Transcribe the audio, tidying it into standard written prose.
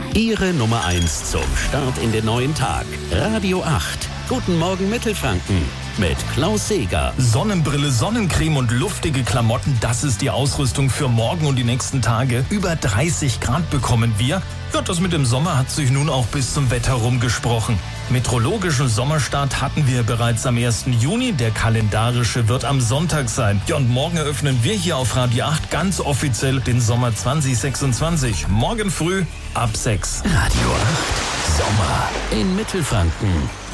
Ihre Nummer 1 zum Start in den neuen Tag. Radio 8. Guten Morgen Mittelfranken mit Klaus Seeger. Sonnenbrille, Sonnencreme und luftige Klamotten, das ist die Ausrüstung für morgen und die nächsten Tage. Über 30 Grad bekommen wir. Ja, das mit dem Sommer hat sich nun auch bis zum Wetter rumgesprochen. Meteorologischen Sommerstart hatten wir bereits am 1. Juni. Der kalendarische wird am Sonntag sein. Ja, und morgen eröffnen wir hier auf Radio 8 ganz offiziell den Sommer 2026. Morgen früh ab 6. Radio 8. Sommer in Mittelfranken.